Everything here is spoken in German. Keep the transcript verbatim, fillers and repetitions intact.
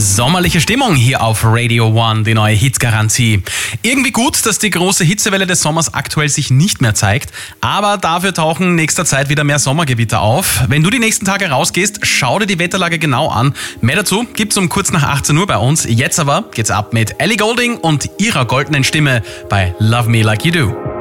Sommerliche Stimmung hier auf Radio One, die neue Hitgarantie. Irgendwie gut, dass die große Hitzewelle des Sommers aktuell sich nicht mehr zeigt, aber dafür tauchen nächster Zeit wieder mehr Sommergewitter auf. Wenn du die nächsten Tage rausgehst, schau dir die Wetterlage genau an. Mehr dazu gibt's um kurz nach achtzehn Uhr bei uns. Jetzt aber geht's ab mit Ellie Goulding und ihrer goldenen Stimme bei Love Me Like You Do.